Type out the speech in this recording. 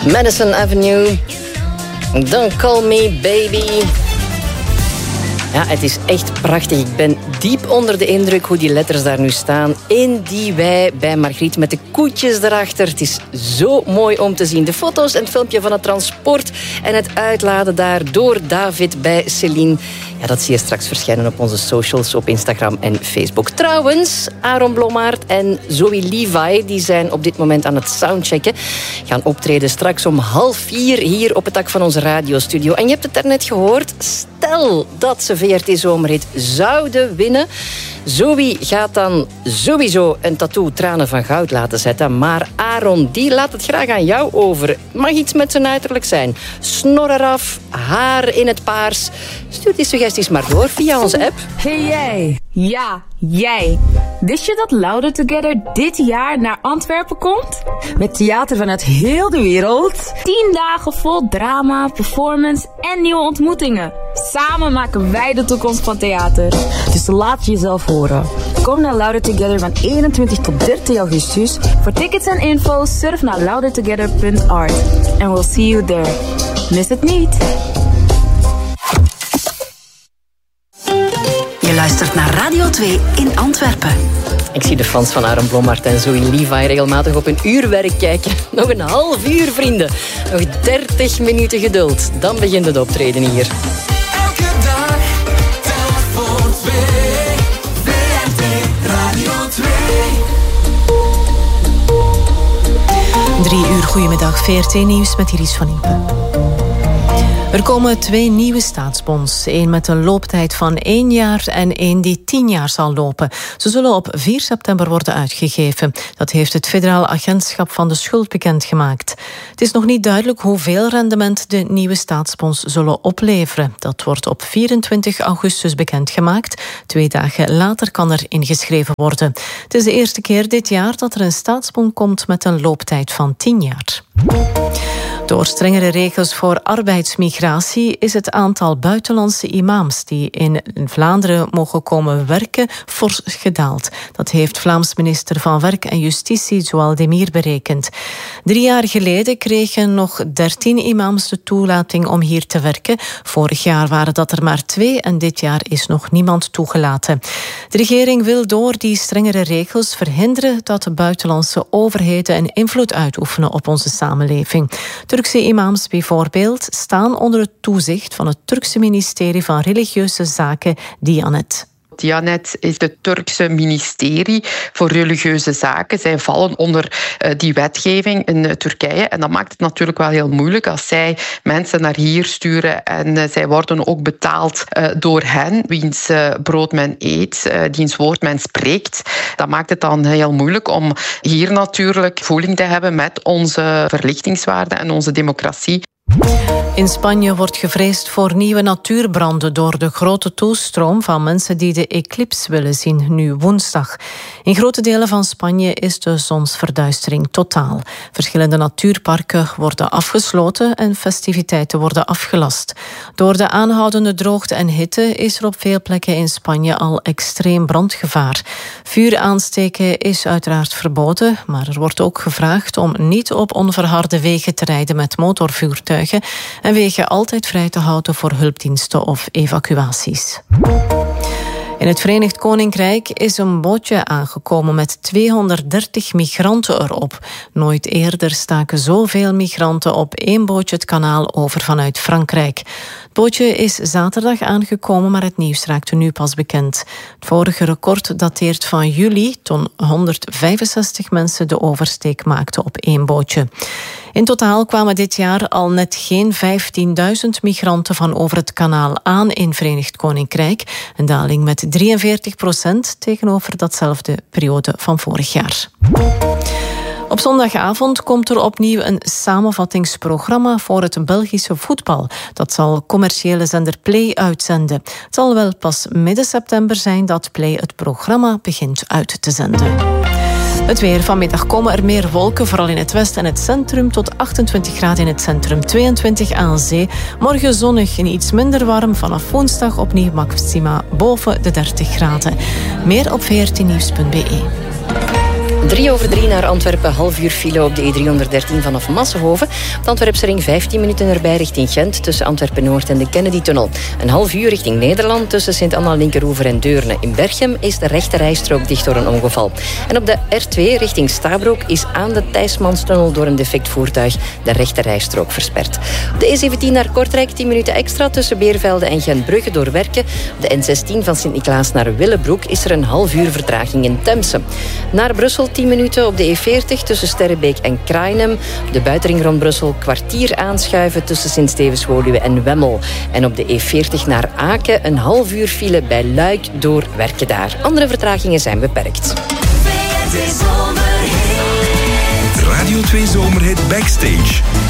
Madison Avenue. Don't call me baby. Ja, het is echt prachtig. Ik ben diep onder de indruk hoe die letters daar nu staan. In die wei bij Margriet met de koetjes erachter. Het is zo mooi om te zien. De foto's en het filmpje van het transport en het uitladen daar door David bij Celine. Ja, dat zie je straks verschijnen op onze socials, op Instagram en Facebook. Trouwens, Aaron Blommaert en Zoe Levi, die zijn op dit moment aan het soundchecken. Gaan optreden straks om 3:30 hier op het dak van onze radiostudio. En je hebt het daarnet gehoord. Stel dat ze VRT-zomerhit zouden winnen. Zoe gaat dan sowieso een tattoo Tranen van Goud laten zetten. Maar Aaron, die laat het graag aan jou over. Het mag iets met zijn uiterlijk zijn. Snor eraf, haar in het paars. Stuur die suggesties maar door via onze app. Hey jij. Ja, jij. Wist je dat Louder Together dit jaar naar Antwerpen komt? Met theater vanuit heel de wereld. 10 dagen vol drama, performance en nieuwe ontmoetingen. Samen maken wij de toekomst van theater. Dus laat jezelf horen. Kom naar Louder Together van 21 tot 30 augustus. Voor tickets en info surf naar loudertogether.art. And we'll see you there. Mis het niet. Je luistert naar Radio 2 in Antwerpen. Ik zie de fans van Aaron Blommaert en Zoe Levi regelmatig op een uurwerk kijken. Nog een half uur, vrienden. Nog 30 minuten geduld. Dan begint het optreden hier. Elke dag, telk voor 2. VRT Radio 2. 3 uur, goedemiddag. VRT-nieuws met Iris van Impen. Er komen 2 nieuwe staatsbons. 1 met een looptijd van 1 jaar en 1 die 10 jaar zal lopen. Ze zullen op 4 september worden uitgegeven. Dat heeft het Federaal Agentschap van de Schuld bekendgemaakt. Het is nog niet duidelijk hoeveel rendement de nieuwe staatsbons zullen opleveren. Dat wordt op 24 augustus bekendgemaakt. 2 dagen later kan er ingeschreven worden. Het is de eerste keer dit jaar dat er een staatsbon komt met een looptijd van 10 jaar. Door strengere regels voor arbeidsmigratie is het aantal buitenlandse imams die in Vlaanderen mogen komen werken fors gedaald. Dat heeft Vlaams minister van Werk en Justitie Joël Demir berekend. 3 jaar geleden kregen nog 13 imams de toelating om hier te werken. Vorig jaar waren dat er maar 2 en dit jaar is nog niemand toegelaten. De regering wil door die strengere regels verhinderen dat de buitenlandse overheden een invloed uitoefenen op onze samenleving. Turkse imams bijvoorbeeld staan onder het toezicht van het Turkse ministerie van Religieuze Zaken, Diyanet. Diyanet is het Turkse ministerie voor religieuze zaken. Zij vallen onder die wetgeving in Turkije. En dat maakt het natuurlijk wel heel moeilijk als zij mensen naar hier sturen. En zij worden ook betaald door hen, wiens brood men eet, diens woord men spreekt. Dat maakt het dan heel moeilijk om hier natuurlijk voeling te hebben met onze verlichtingswaarden en onze democratie. In Spanje wordt gevreesd voor nieuwe natuurbranden door de grote toestroom van mensen die de eclips willen zien, nu woensdag. In grote delen van Spanje is de zonsverduistering totaal. Verschillende natuurparken worden afgesloten en festiviteiten worden afgelast. Door de aanhoudende droogte en hitte is er op veel plekken in Spanje al extreem brandgevaar. Vuur aansteken is uiteraard verboden, maar er wordt ook gevraagd om niet op onverharde wegen te rijden met motorvoertuigen en wegen altijd vrij te houden voor hulpdiensten of evacuaties. In het Verenigd Koninkrijk is een bootje aangekomen met 230 migranten erop. Nooit eerder staken zoveel migranten op 1 bootje het kanaal over vanuit Frankrijk. Het bootje is zaterdag aangekomen, maar het nieuws raakte nu pas bekend. Het vorige record dateert van juli, toen 165 mensen de oversteek maakten op 1 bootje. In totaal kwamen dit jaar al net geen 15.000 migranten van over het kanaal aan in Verenigd Koninkrijk. Een daling met 43% tegenover datzelfde periode van vorig jaar. Op zondagavond komt er opnieuw een samenvattingsprogramma voor het Belgische voetbal. Dat zal commerciële zender Play uitzenden. Het zal wel pas midden september zijn dat Play het programma begint uit te zenden. Het weer. Vanmiddag komen er meer wolken, vooral in het westen en het centrum. Tot 28 graden in het centrum, 22 aan zee. Morgen zonnig en iets minder warm. Vanaf woensdag opnieuw maxima boven de 30 graden. Meer op vrtnieuws.be. 3:03 naar Antwerpen, half uur file op de E313 vanaf Massenhoven. Op de Antwerpse ring 15 minuten erbij richting Gent tussen Antwerpen-Noord en de Kennedy-tunnel. Een half uur richting Nederland tussen Sint-Anna-Linkeroever en Deurne. In Berchem is de rechte rijstrook dicht door een ongeval. En op de R2 richting Stabroek is aan de Thijsmanstunnel door een defect voertuig de rechte rijstrook versperd. Op de E17 naar Kortrijk 10 minuten extra tussen Beervelde en Gentbrugge door werken. Op de N16 van Sint-Niklaas naar Willebroek is er een half uur vertraging in Temse. Naar Brussel 10 minuten op de E40 tussen Sterrebeek en Krainem. Op de buitenring rond Brussel kwartier aanschuiven tussen Sint-Stevens-Woluwe en Wemmel. En op de E40 naar Aken een half uur file bij Luik door werken daar. Andere vertragingen zijn beperkt. Radio 2 Zomerhit Backstage.